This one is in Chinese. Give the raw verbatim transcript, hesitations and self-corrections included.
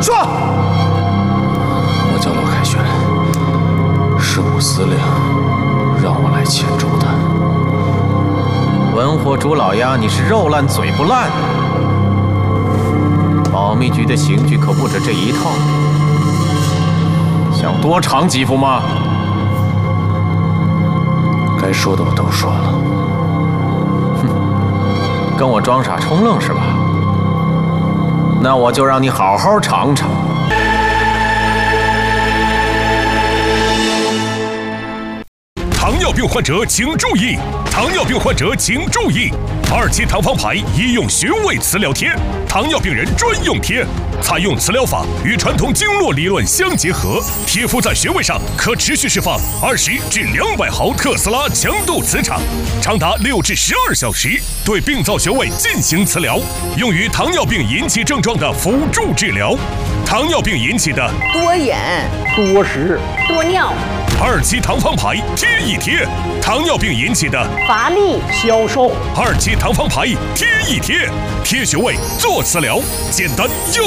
说。我叫陆凯旋，是武司令让我来黔州的。 文火主老鸭，你是肉烂嘴不烂？保密局的刑具可不止这一套，想多尝几副吗？ 该说的我都说了。 哼，跟我装傻充愣是吧？那我就让你好好尝尝。 糖尿病患者请注意！糖尿病患者请注意！二期糖方牌医用穴位磁疗贴，糖尿病人专用贴，采用磁疗法与传统经络理论相结合，贴敷在穴位上可持续释放二十至两百毫特斯拉强度磁场，长达六至十二小时，对病灶穴位进行磁疗，用于糖尿病引起症状的辅助治疗。糖尿病引起的多眼、 多食、 多尿。 二期糖方牌贴一贴，糖尿病引起的乏力、 消瘦。 二期糖方牌贴一贴，贴穴位做磁疗，简单又